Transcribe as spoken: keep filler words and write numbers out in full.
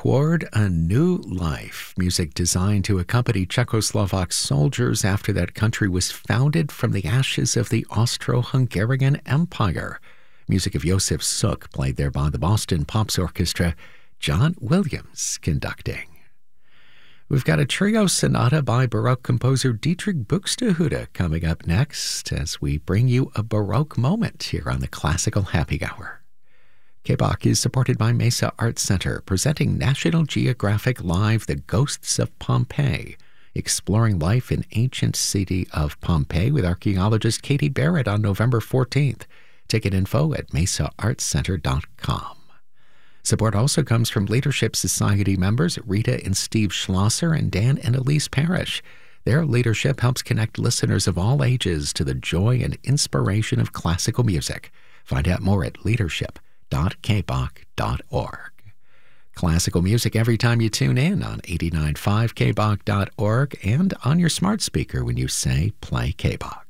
Toward a New Life, music designed to accompany Czechoslovak soldiers after that country was founded from the ashes of the Austro-Hungarian Empire. Music of Josef Suk, played there by the Boston Pops Orchestra, John Williams conducting. We've got a trio sonata by Baroque composer Dietrich Buxtehude coming up next as we bring you a Baroque moment here on the Classical Happy Hour. K B O C is supported by Mesa Art Center, presenting National Geographic Live The Ghosts of Pompeii, exploring life in ancient city of Pompeii with archaeologist Katie Barrett on November fourteenth. Ticket info at mesa art center dot com. Support also comes from Leadership Society members Rita and Steve Schlosser and Dan and Elise Parrish. Their leadership helps connect listeners of all ages to the joy and inspiration of classical music. Find out more at leadership dot k b o c dot org. Classical music every time you tune in on eighty-nine point five k b o c dot org and on your smart speaker when you say play K B O C.